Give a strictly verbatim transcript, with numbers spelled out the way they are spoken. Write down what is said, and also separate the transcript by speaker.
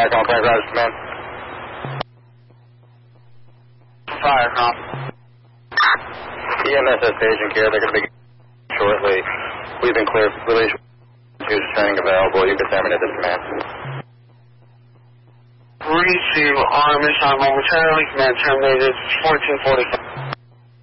Speaker 1: Fire, call Frank Rogers, command.
Speaker 2: Fire, call.
Speaker 1: E M S has agent care. They're going to be shortly. We've been clear. Release. Use training available. You can terminate this command.
Speaker 2: Receive arm is on momentarily. Command terminated. fourteen forty-five.